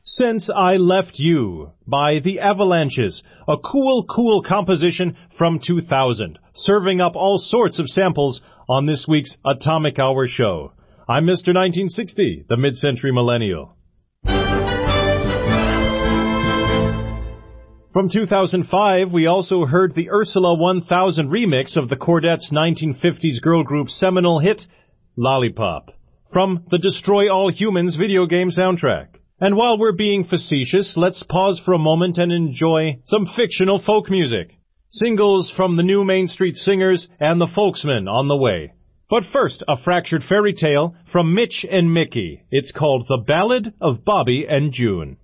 Since I Left You by The Avalanches, a cool composition from 2000, serving up all sorts of samples on this week's Atomic Hour show. I'm Mr. 1960, the mid-century millennial. From 2005, we also heard the Ursula 1000 remix of the Chordettes' 1950s girl group seminal hit, Lollipop, from the Destroy All Humans video game soundtrack. And while we're being facetious, let's pause for a moment and enjoy some fictional folk music. Singles from the new Main Street Singers and the Folksmen on the way. But first, a fractured fairy tale from Mitch and Mickey. It's called The Ballad of Bobby and June.